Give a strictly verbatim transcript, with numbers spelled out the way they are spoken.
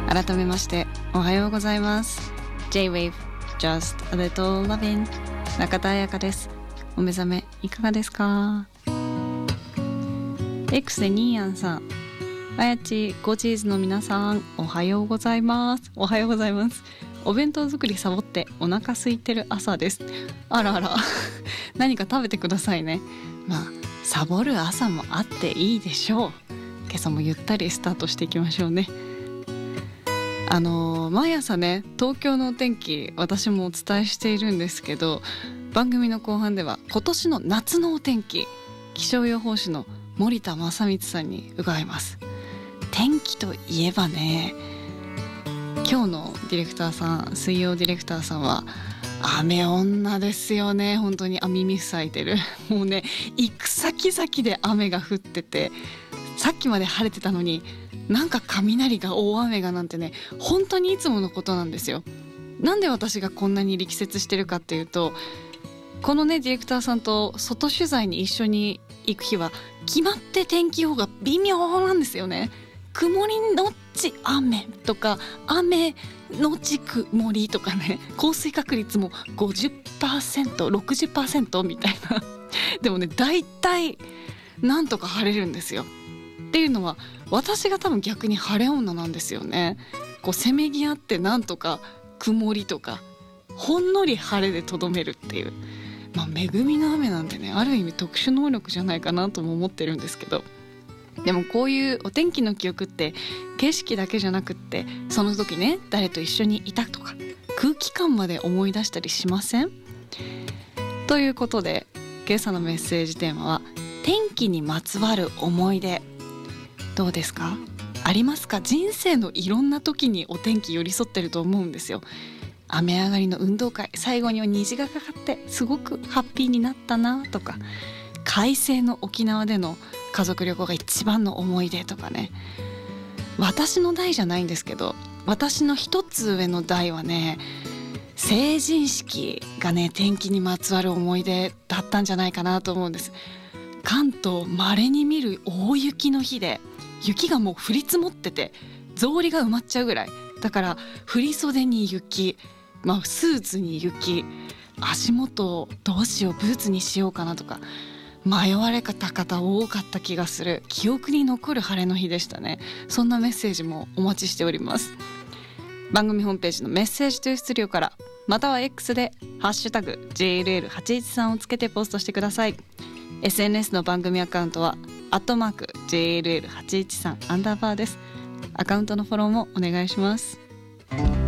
改めましておはようございます。 J-Wave Just a Little Lovin' 中田彩香です。お目覚めいかがですか？ X でニーヤンさん、あやちゴチーズの皆さん、おはようございます。おはようございます。お弁当作りサボってお腹空いてる朝です。あらあら何か食べてくださいね。まあサボる朝もあっていいでしょう。今朝もゆったりスタートしていきましょうね。あのー、毎朝ね、東京のお天気私もお伝えしているんですけど、番組の後半では今年の夏のお天気、気象予報士の森田正光さんに伺います。天気といえばね、今日のディレクターさん、水曜ディレクターさんは雨女ですよね。本当にあ耳塞いでるもうね、行く先々で雨が降ってて、さっきまで晴れてたのになんか雷が大雨がなんてね、本当にいつものことなんですよ。なんで私がこんなに力説してるかっていうと、このねディレクターさんと外取材に一緒に行く日は決まって天気予報が微妙なんですよね。曇りのち雨とか雨のち曇りとかね、降水確率も ごじゅっパーセント、ろくじゅっパーセント みたいなでもね、大体なんとか晴れるんですよ。っていうのは私が多分逆に晴れ女なんですよね。こうせめぎ合ってなんとか曇りとかほんのり晴れでとどめるっていう、まあ恵みの雨なんでね、ある意味特殊能力じゃないかなとも思ってるんですけど、でもこういうお天気の記憶って景色だけじゃなくって、その時ね誰と一緒にいたとか空気感まで思い出したりしません？ということで今朝のメッセージテーマは天気にまつわる思い出。どうですか？ありますか？人生のいろんな時にお天気寄り添ってると思うんですよ。雨上がりの運動会、最後には虹がかかってすごくハッピーになったなとか、快晴の沖縄での家族旅行が一番の思い出とかね。私の代じゃないんですけど、私の一つ上の代はね、成人式がね天気にまつわる思い出だったんじゃないかなと思うんです。関東稀に見る大雪の日で、雪がもう降り積もってて草履が埋まっちゃうぐらいだから、振り袖に雪、まあ、スーツに雪、足元どうしよう、ブーツにしようかなとか迷われた方多かった気がする、記憶に残る晴れの日でしたね。そんなメッセージもお待ちしております。番組ホームページのメッセージトゥーストゥディオから、または X でハッシュタグ ジェイエルエルはちいちさん をつけてポストしてください。 エスエヌエス の番組アカウントはアットマーク ジェイエルエルはちいちさん アンダーバーです。アカウントのフォローもお願いします。